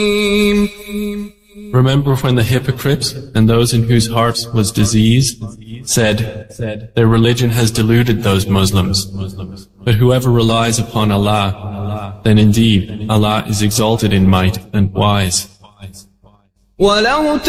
Remember when the hypocrites and those in whose hearts was disease said, their religion has deluded those Muslims. But whoever relies upon Allah, then indeed Allah is exalted in might and wise.